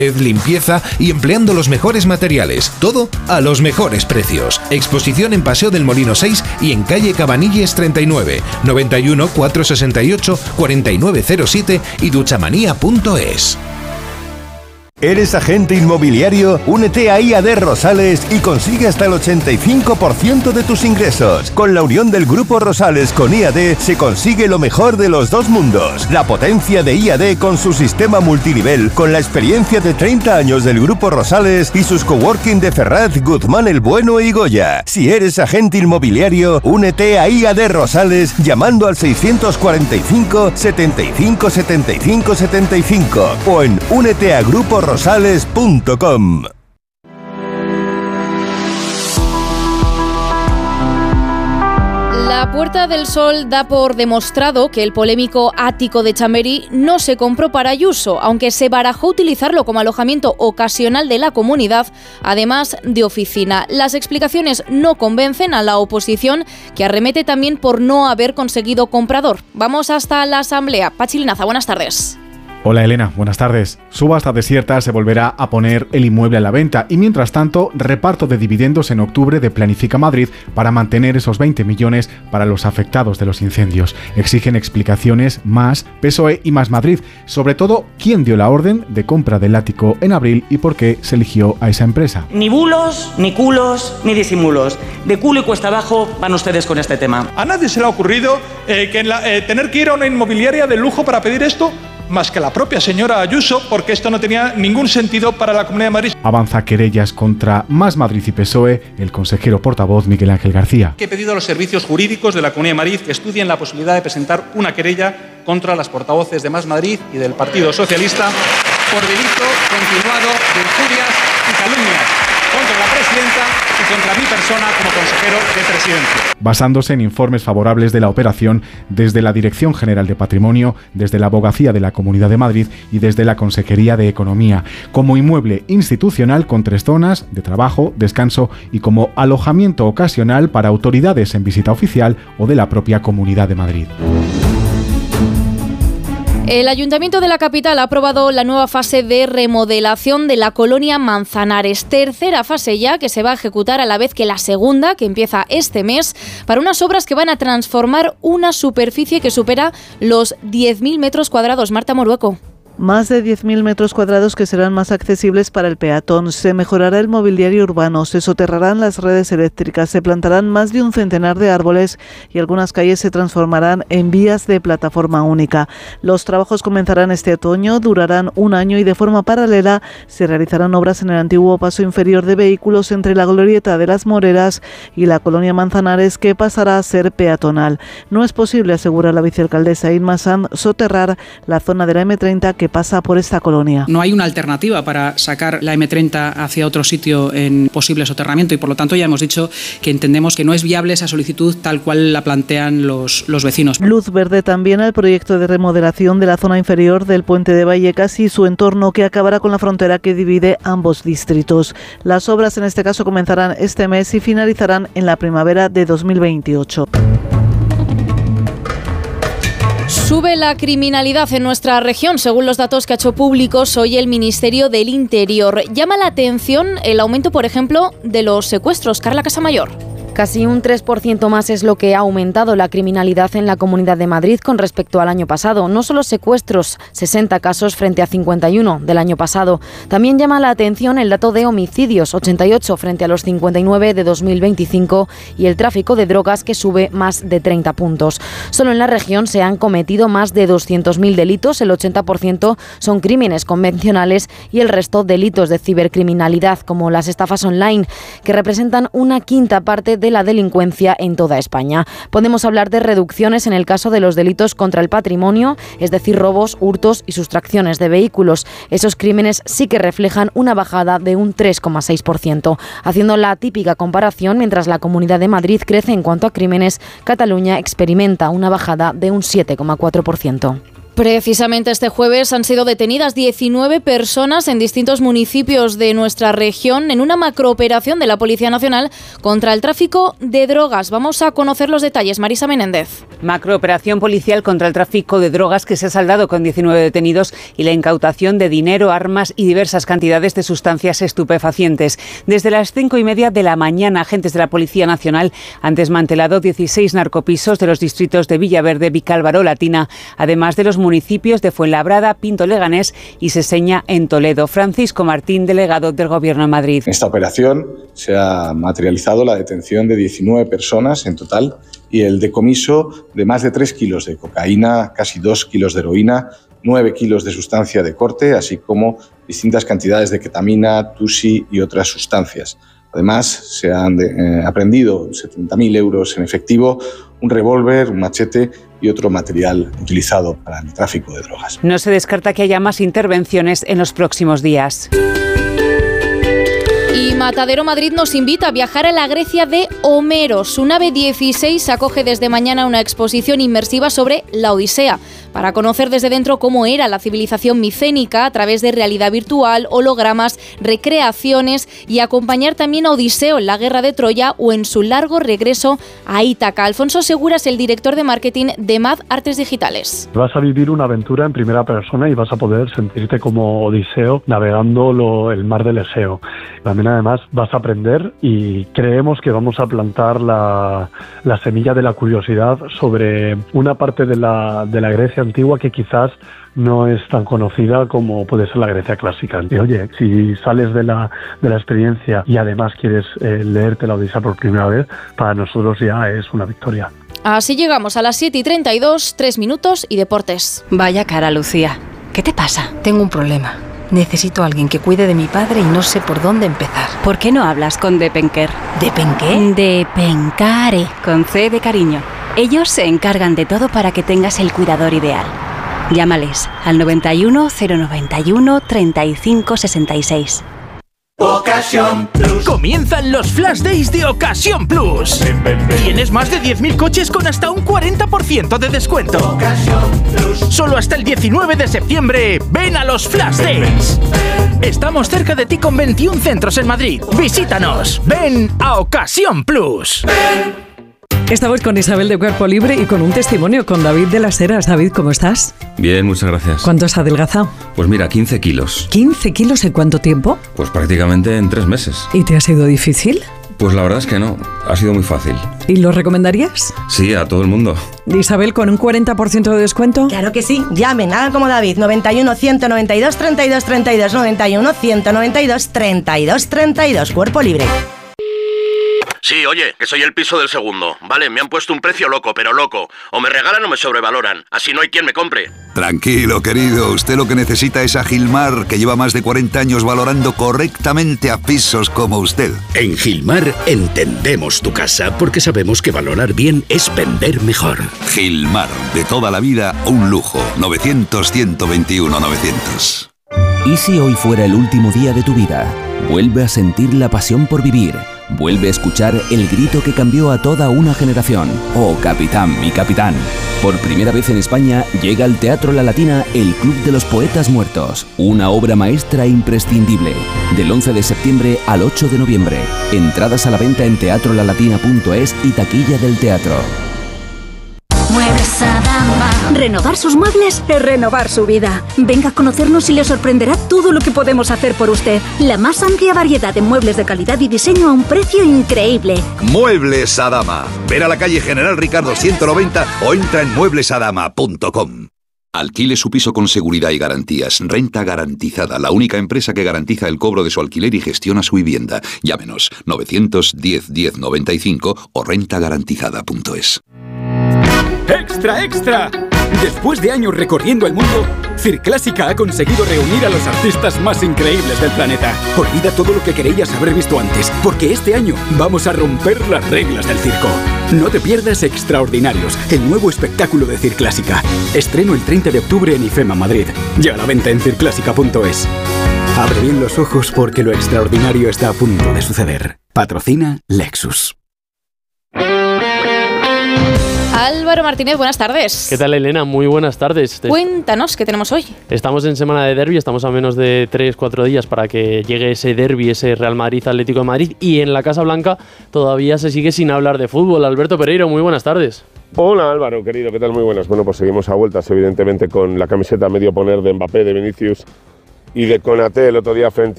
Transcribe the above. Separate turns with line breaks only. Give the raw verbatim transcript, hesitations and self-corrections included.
limpieza y empleando los mejores materiales. Todo a los mejores precios. Exposición en Paseo del Molino seis y en calle Cabanilles treinta y nueve, noventa y uno, cuatrocientos sesenta y ocho, cuarenta y nueve cero siete y duchamanía punto es.
¿Eres agente inmobiliario? Únete a I A D Rosales y consigue hasta el ochenta y cinco por ciento de tus ingresos. Con la unión del Grupo Rosales con I A D se consigue lo mejor de los dos mundos. La potencia de I A D con su sistema multinivel, con la experiencia de treinta años del Grupo Rosales y sus coworking de Ferraz, Guzmán el Bueno y Goya. Si eres agente inmobiliario, únete a I A D Rosales llamando al seiscientos cuarenta y cinco, setenta y cinco, setenta y cinco, setenta y cinco o en únete a Grupo Rosales. rosales punto com.
La Puerta del Sol da por demostrado que el polémico ático de Chamberí no se compró para Ayuso, aunque se barajó utilizarlo como alojamiento ocasional de la comunidad, además de oficina. Las explicaciones no convencen a la oposición, que arremete también por no haber conseguido comprador. Vamos hasta la Asamblea. Pachi Linaza, buenas tardes.
Hola Elena, buenas tardes. Subasta desierta se volverá a poner el inmueble a la venta y mientras tanto reparto de dividendos en octubre de Planifica Madrid para mantener esos veinte millones para los afectados de los incendios. Exigen explicaciones más P S O E y más Madrid, sobre todo quién dio la orden de compra del ático en abril y por qué se eligió a esa empresa.
Ni bulos, ni culos, ni disimulos. De culo y cuesta abajo van ustedes con este tema.
A nadie se le ha ocurrido eh, que en la, eh, tener que ir a una inmobiliaria de lujo para pedir esto, más que la propia señora Ayuso, porque esto no tenía ningún sentido para la Comunidad de Madrid.
Avanza querellas contra Más Madrid y P S O E el consejero portavoz Miguel Ángel García.
He pedido a los servicios jurídicos de la Comunidad de Madrid que estudien la posibilidad de presentar una querella contra las portavoces de Más Madrid y del Partido Socialista por delito continuado de injurias y calumnias contra la presidenta y contra mi persona como consejero de Presidencia.
Basándose en informes favorables de la operación desde la Dirección General de Patrimonio, desde la Abogacía de la Comunidad de Madrid y desde la Consejería de Economía, como inmueble institucional con tres zonas de trabajo, descanso y como alojamiento ocasional para autoridades en visita oficial o de la propia Comunidad de Madrid.
El Ayuntamiento de la capital ha aprobado la nueva fase de remodelación de la colonia Manzanares. Tercera fase ya, que se va a ejecutar a la vez que la segunda, que empieza este mes, para unas obras que van a transformar una superficie que supera los diez mil metros cuadrados. Marta Morueco.
Más de diez mil metros cuadrados que serán más accesibles para el peatón. Se mejorará el mobiliario urbano, se soterrarán las redes eléctricas, se plantarán más de un centenar de árboles y algunas calles se transformarán en vías de plataforma única. Los trabajos comenzarán este otoño, durarán un año y de forma paralela se realizarán obras en el antiguo paso inferior de vehículos entre la glorieta de las Moreras y la colonia Manzanares, que pasará a ser peatonal. No es posible, asegura la vicealcaldesa Inma Sanz, soterrar la zona de la eme treinta que pasa por esta colonia.
No hay una alternativa para sacar la eme treinta hacia otro sitio en posible soterramiento y por lo tanto ya hemos dicho que entendemos que no es viable esa solicitud tal cual la plantean los, los vecinos.
Luz verde también al proyecto de remodelación de la zona inferior del puente de Vallecas y su entorno, que acabará con la frontera que divide ambos distritos. Las obras en este caso comenzarán este mes y finalizarán en la primavera de dos mil veintiocho.
Sube la criminalidad en nuestra región, según los datos que ha hecho públicos hoy el Ministerio del Interior. Llama la atención el aumento, por ejemplo, de los secuestros. Carla Casamayor.
Casi un tres por ciento más es lo que ha aumentado la criminalidad en la Comunidad de Madrid con respecto al año pasado. No solo secuestros, sesenta casos frente a cincuenta y uno del año pasado. También llama la atención el dato de homicidios, ochenta y ocho frente a los cincuenta y nueve de dos mil veinticinco, y el tráfico de drogas, que sube más de treinta puntos. Solo en la región se han cometido más de doscientos mil delitos, el ochenta por ciento son crímenes convencionales y el resto delitos de cibercriminalidad, como las estafas online, que representan una quinta parte de la delincuencia en toda España. Podemos hablar de reducciones en el caso de los delitos contra el patrimonio, es decir, robos, hurtos y sustracciones de vehículos. Esos crímenes sí que reflejan una bajada de un tres coma seis por ciento. Haciendo la típica comparación, mientras la Comunidad de Madrid crece en cuanto a crímenes, Cataluña experimenta una bajada de un siete coma cuatro por ciento.
Precisamente este jueves han sido detenidas diecinueve personas en distintos municipios de nuestra región en una macrooperación de la Policía Nacional contra el tráfico de drogas. Vamos a conocer los detalles. Marisa Menéndez.
Macrooperación policial contra el tráfico de drogas que se ha saldado con diecinueve detenidos y la incautación de dinero, armas y diversas cantidades de sustancias estupefacientes. Desde las cinco y media de la mañana, agentes de la Policía Nacional han desmantelado dieciséis narcopisos de los distritos de Villaverde, Vicálvaro, Latina, además de los municipios de Fuenlabrada, Pinto Leganés y Seseña en Toledo. Francisco Martín, delegado del Gobierno en Madrid.
En esta operación se ha materializado la detención de diecinueve personas en total y el decomiso de más de tres kilos de cocaína, casi dos kilos de heroína, nueve kilos de sustancia de corte, así como distintas cantidades de ketamina, tusi y otras sustancias. Además, se han de, eh, aprendido setenta mil euros en efectivo, un revólver, un machete y otro material utilizado para el tráfico de drogas.
No se descarta que haya más intervenciones en los próximos días.
Y Matadero Madrid nos invita a viajar a la Grecia de Homero. Su nave dieciséis acoge desde mañana una exposición inmersiva sobre la Odisea, para conocer desde dentro cómo era la civilización micénica a través de realidad virtual, hologramas, recreaciones y acompañar también a Odiseo en la guerra de Troya o en su largo regreso a Ítaca. Alfonso Segura es el director de marketing de M A D Artes Digitales.
Vas a vivir una aventura en primera persona y vas a poder sentirte como Odiseo navegando lo, el mar del Egeo. También además vas a aprender y creemos que vamos a plantar la, la semilla de la curiosidad sobre una parte de la, de la Grecia antigua que quizás no es tan conocida como puede ser la Grecia clásica. Y oye, si sales de la, de la experiencia y además quieres eh, leerte la Odisea por primera vez, para nosotros ya es una victoria.
Así llegamos a las siete y treinta y dos, tres minutos y deportes.
Vaya cara, Lucía. ¿Qué te pasa? Tengo un problema. Necesito a alguien que cuide de mi padre y no sé por dónde empezar.
¿Por qué no hablas con Depenker?
¿Depenqué?
Depencare, con C de cariño. Ellos se encargan de todo para que tengas el cuidador ideal. Llámales al noventa y uno, cero noventa y uno, treinta y cinco sesenta y seis.
Ocasión Plus. Comienzan los Flash Days de Ocasión Plus. Ven, ven, ven. Tienes más de diez mil coches con hasta un cuarenta por ciento de descuento. Ocasión Plus. Solo hasta el diecinueve de septiembre. Ven a los Flash Days. Ven, ven. Estamos cerca de ti con veintiún centros en Madrid. Visítanos. Ven a Ocasión Plus. Ven.
Estamos con Isabel de Cuerpo Libre y con un testimonio con David de las Heras. David, ¿cómo estás?
Bien, muchas gracias.
¿Cuánto has adelgazado?
Pues mira, quince kilos.
¿quince kilos en cuánto tiempo?
Pues prácticamente en tres meses.
¿Y te ha sido difícil?
Pues la verdad es que no, ha sido muy fácil.
¿Y lo recomendarías?
Sí, a todo el mundo.
Isabel, ¿con un cuarenta por ciento de descuento?
Claro que sí, llamen, hagan como David, noventa y uno, ciento noventa y dos, treinta y dos, treinta y dos, noventa y uno, ciento noventa y dos, treinta y dos, treinta y dos, Cuerpo Libre.
Sí, oye, que soy el piso del segundo. Vale, me han puesto un precio loco, pero loco. O me regalan o me sobrevaloran. Así no hay quien me compre.
Tranquilo, querido. Usted lo que necesita es a Gilmar, que lleva más de cuarenta años valorando correctamente a pisos como usted.
En Gilmar entendemos tu casa porque sabemos que valorar bien es vender mejor.
Gilmar, de toda la vida, un lujo. novecientos, ciento veintiuno, novecientos.
¿Y si hoy fuera el último día de tu vida? Vuelve a sentir la pasión por vivir. Vuelve a escuchar el grito que cambió a toda una generación. Oh, capitán, mi capitán. Por primera vez en España llega al Teatro La Latina el Club de los Poetas Muertos. Una obra maestra imprescindible. Del once de septiembre al ocho de noviembre. Entradas a la venta en teatro la latina punto es y taquilla del teatro.
Muebles Adama. Renovar sus muebles es renovar su vida. Venga a conocernos y le sorprenderá todo lo que podemos hacer por usted. La más amplia variedad de muebles de calidad y diseño a un precio increíble.
Muebles Adama. Ver a la calle General Ricardo ciento noventa o entra en muebles adama punto com. Alquile su piso con seguridad y garantías. Renta Garantizada, la única empresa que garantiza el cobro de su alquiler y gestiona su vivienda. Llámenos novecientos diez, diez noventa y cinco o renta garantizada punto es.
¡Extra, extra! Después de años recorriendo el mundo, Circlásica ha conseguido reunir a los artistas más increíbles del planeta. Olvida todo lo que querías haber visto antes, porque este año vamos a romper las reglas del circo. No te pierdas Extraordinarios, el nuevo espectáculo de Circlásica. Estreno el treinta de octubre en IFEMA Madrid. Ya a la venta en circlásica punto es. Abre bien los ojos porque lo extraordinario está a punto de suceder. Patrocina Lexus.
Álvaro Martínez, buenas tardes.
¿Qué tal, Elena? Muy buenas tardes.
Cuéntanos, ¿qué tenemos hoy?
Estamos en semana de derbi, estamos a menos de tres cuatro días para que llegue ese derbi, ese Real Madrid-Atlético de Madrid, y en la Casa Blanca todavía se sigue sin hablar de fútbol. Alberto Pereiro, muy buenas tardes.
Hola Álvaro, querido, ¿qué tal? Muy buenas. Bueno, pues seguimos a vueltas, evidentemente, con la camiseta medio poner de Mbappé, de Vinicius y de Konaté el otro día frente